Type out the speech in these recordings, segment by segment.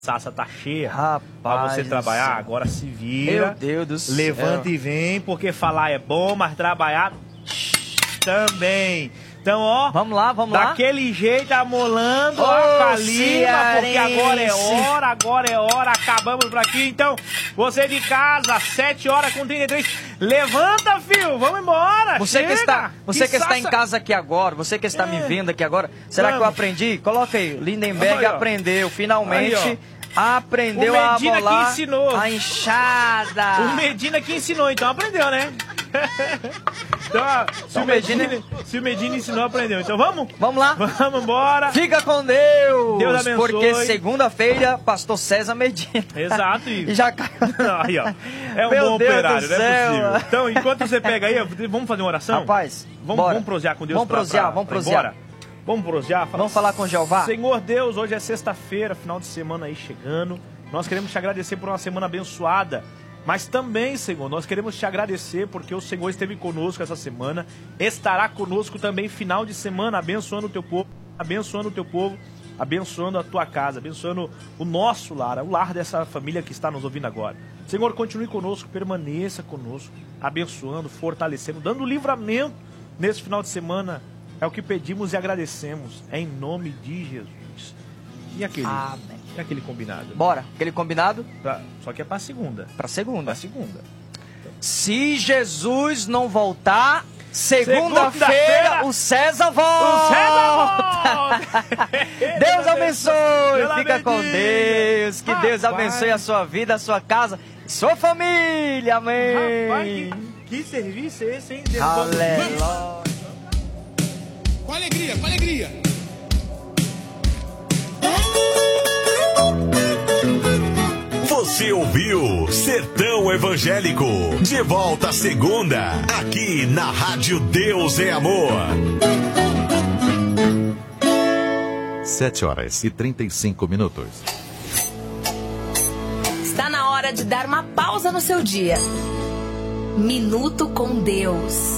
Sassa tá cheia, Rapaz, pra você trabalhar, agora se vira. Meu Deus do céu. Levanta e vem, porque falar é bom, mas trabalhar também. Então, ó, vamos lá. Daquele jeito, amolando, pra cima, porque agora é hora, acabamos por aqui. Então, você de casa, 7h33, levanta, filho, vamos embora, Você chega. que está em casa aqui agora, você que está me vendo aqui agora, será que eu aprendi? Coloca aí, Lindenberg aprendeu, finalmente aprendeu a amolar a enxada. O Medina que ensinou, então aprendeu, né? Então, se o Medina ensinou, aprendeu. Então vamos? Vamos lá. Vamos embora. Fica com Deus. Deus abençoe. Porque segunda-feira, pastor César Medina. Exato. E já caiu. Aí, ó. É um bom operário, não é possível. Então, enquanto você pega aí, vamos fazer uma oração? Rapaz, vamos prosear com Deus. Vamos prosear. Vamos prosear. Vamos falar com Jeová? Senhor Deus, hoje é sexta-feira, final de semana aí chegando. Nós queremos te agradecer por uma semana abençoada. Mas também, Senhor, nós queremos te agradecer porque o Senhor esteve conosco essa semana, estará conosco também final de semana, abençoando o teu povo, abençoando a tua casa, abençoando o nosso lar, o lar dessa família que está nos ouvindo agora. Senhor, continue conosco, permaneça conosco, abençoando, fortalecendo, dando livramento nesse final de semana. É o que pedimos e agradecemos, em nome de Jesus. E aquele? Amém. E aquele combinado? Bora, aquele combinado? Só que é pra segunda. Pra segunda. Pra segunda. Se Jesus não voltar, segunda-feira o César volta! Deus abençoe! Fica com Deus! Que Deus abençoe a sua vida, a sua casa, sua família! Amém! Rapaz, que serviço é esse, hein? Aleluia! Com alegria, com alegria! Você ouviu Sertão Evangélico. De volta segunda, aqui na Rádio Deus é Amor. 7h35. Está na hora de dar uma pausa no seu dia. Minuto com Deus.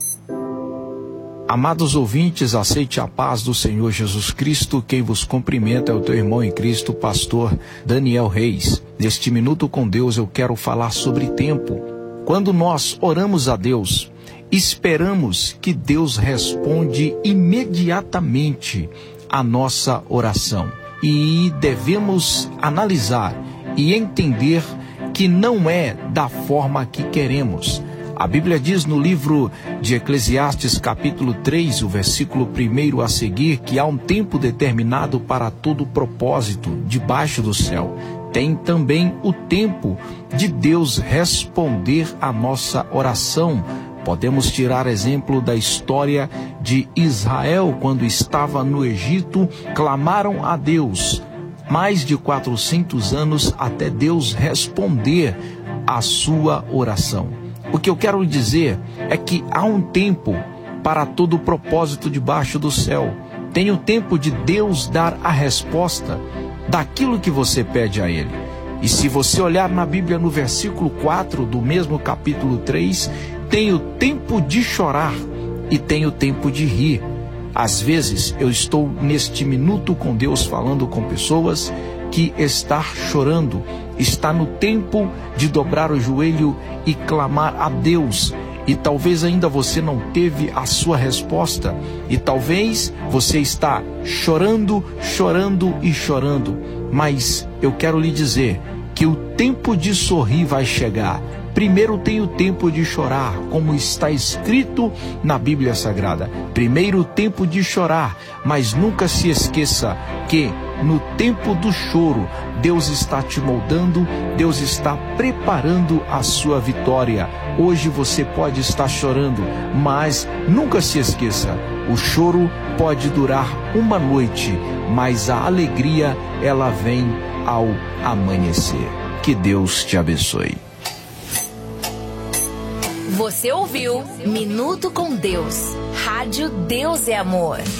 Amados ouvintes, aceite a paz do Senhor Jesus Cristo. Quem vos cumprimenta é o teu irmão em Cristo, pastor Daniel Reis. Neste Minuto com Deus eu quero falar sobre tempo. Quando nós oramos a Deus, esperamos que Deus responde imediatamente a nossa oração. E devemos analisar e entender que não é da forma que queremos. A Bíblia diz no livro de Eclesiastes, capítulo 3, o versículo 1 a seguir, que há um tempo determinado para todo propósito debaixo do céu. Tem também o tempo de Deus responder a nossa oração. Podemos tirar exemplo da história de Israel, quando estava no Egito, clamaram a Deus. Mais de 400 anos até Deus responder a sua oração. O que eu quero dizer é que há um tempo para todo propósito debaixo do céu. Tem o tempo de Deus dar a resposta daquilo que você pede a Ele. E se você olhar na Bíblia no versículo 4 do mesmo capítulo 3, tem o tempo de chorar e tem o tempo de rir. Às vezes eu estou neste minuto com Deus falando com pessoas que está chorando, está no tempo de dobrar o joelho e clamar a Deus. E talvez ainda você não teve a sua resposta. E talvez você está chorando e chorando. Mas eu quero lhe dizer que o tempo de sorrir vai chegar. Primeiro tem o tempo de chorar, como está escrito na Bíblia Sagrada. Primeiro o tempo de chorar, mas nunca se esqueça que no tempo do choro, Deus está te moldando, Deus está preparando a sua vitória. Hoje você pode estar chorando, mas nunca se esqueça, o choro pode durar uma noite, mas a alegria, ela vem ao amanhecer. Que Deus te abençoe. Você ouviu Minuto com Deus. Rádio Deus é Amor.